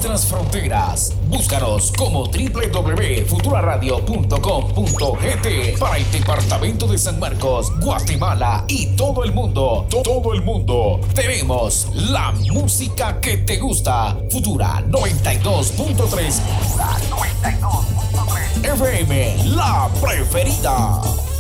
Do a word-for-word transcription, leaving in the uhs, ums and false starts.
nuestras fronteras. Búscanos como doble u doble u doble u punto futuraradio punto com punto gt para el departamento de San Marcos, Guatemala y todo el mundo. Todo el mundo. Tenemos la música que te gusta. Futura noventa y dos punto tres. Futura noventa y dos punto tres. F M, la preferida.